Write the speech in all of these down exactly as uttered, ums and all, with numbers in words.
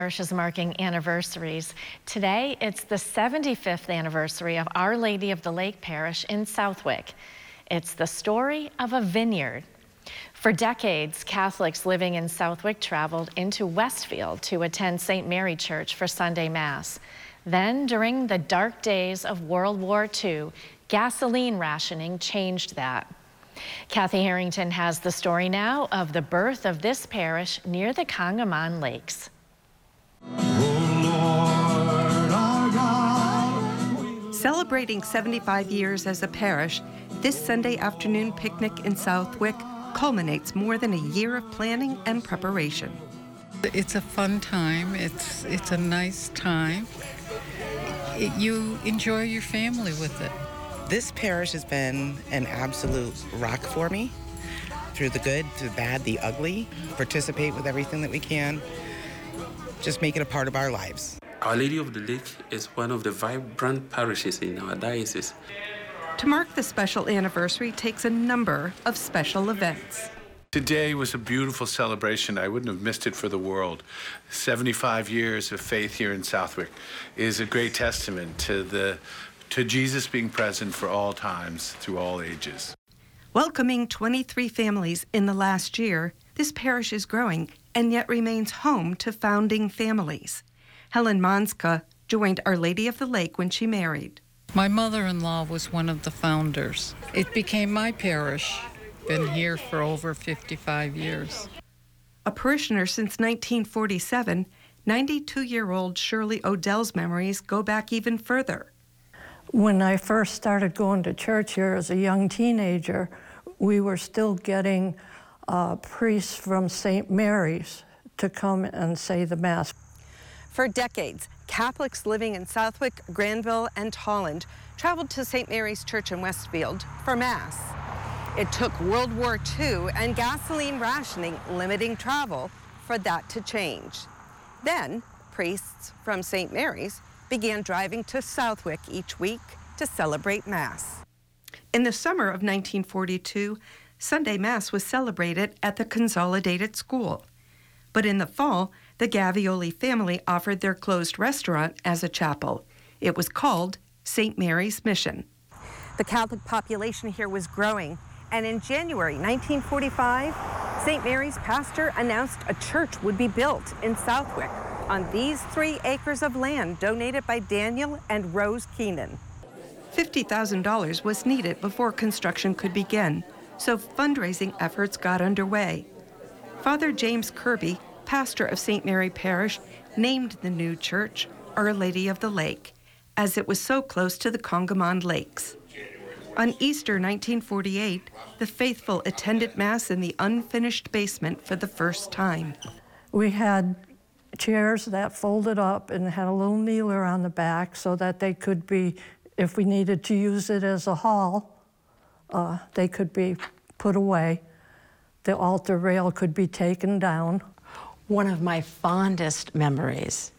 Parish is marking anniversaries. Today, it's the seventy-fifth anniversary of Our Lady of the Lake Parish in Southwick. It's the story of a vineyard. For decades, Catholics living in Southwick traveled into Westfield to attend Saint Mary Church for Sunday Mass. Then, during the dark days of World War Two, gasoline rationing changed that. Kathy Harrington has the story now of the birth of this parish near the Congamon Lakes. Celebrating seventy-five years as a parish, this Sunday afternoon picnic in Southwick culminates more than a year of planning and preparation. It's a fun time. It's it's a nice time. It, you enjoy your family with it. This parish has been an absolute rock for me. Through the good, through the bad, the ugly. Participate with everything that we can. Just make it a part of our lives. Our Lady of the Lake is one of the vibrant parishes in our diocese. To mark the special anniversary takes a number of special events. Today was a beautiful celebration. I wouldn't have missed it for the world. seventy-five years of faith here in Southwick is a great testament to the to Jesus being present for all times, through all ages. Welcoming twenty-three families in the last year, this parish is growing and yet remains home to founding families. Helen Monska joined Our Lady of the Lake when she married. My mother-in-law was one of the founders. It became my parish. Been here for over fifty-five years. A parishioner since nineteen forty-seven, ninety-two-year-old Shirley Odell's memories go back even further. When I first started going to church here as a young teenager, we were still getting uh, priests from Saint Mary's to come and say the Mass. For decades, Catholics living in Southwick, Granville, and Tolland traveled to Saint Mary's Church in Westfield for Mass. It took World War Two and gasoline rationing limiting travel for that to change. Then, priests from Saint Mary's began driving to Southwick each week to celebrate Mass. In the summer of nineteen forty-two, Sunday Mass was celebrated at the Consolidated School. But in the fall, the Gavioli family offered their closed restaurant as a chapel. It was called Saint Mary's Mission. The Catholic population here was growing, and in January nineteen forty-five, Saint Mary's pastor announced a church would be built in Southwick on these three acres of land donated by Daniel and Rose Keenan. fifty thousand dollars was needed before construction could begin, so fundraising efforts got underway. Father James Kirby, pastor of Saint Mary Parish, named the new church Our Lady of the Lake, as it was so close to the Congamon Lakes. On Easter nineteen forty-eight, the faithful attended Mass in the unfinished basement for the first time. We had chairs that folded up and had a little kneeler on the back so that they could be, if we needed to use it as a hall, uh, they could be put away. The altar rail could be taken down. One of my fondest memories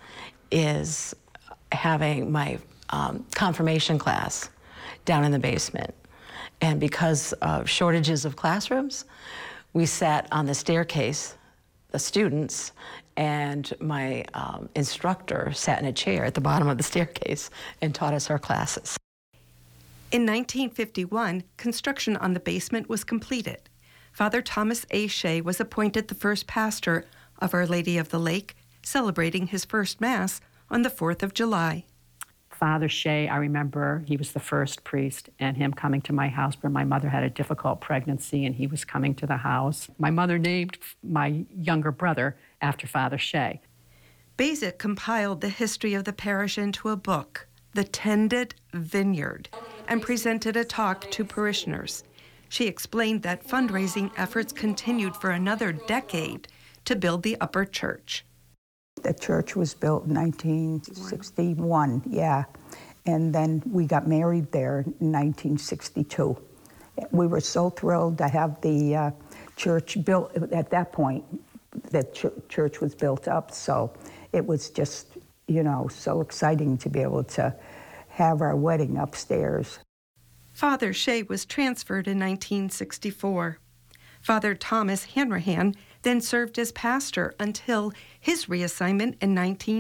is having my um, confirmation class down in the basement. And because of shortages of classrooms, we sat on the staircase, the students, and my um, instructor sat in a chair at the bottom of the staircase and taught us our classes. In nineteen fifty-one, construction on the basement was completed. Father Thomas A. Shea was appointed the first pastor of Our Lady of the Lake, celebrating his first Mass on the fourth of July. Father Shea, I remember he was the first priest, and him coming to my house where my mother had a difficult pregnancy, and he was coming to the house. My mother named my younger brother after Father Shea. Basic compiled the history of the parish into a book, The Tended Vineyard, and presented a talk to parishioners. She explained that fundraising efforts continued for another decade to build the upper church. The church was built in nineteen sixty-one, yeah, and then we got married there in nineteen sixty-two. We were so thrilled to have the uh, church built. At that point, the ch church was built up, so it was just, you know, so exciting to be able to have our wedding upstairs. Father Shea was transferred in nineteen sixty-four. Father Thomas Hanrahan then served as pastor until his reassignment in nineteen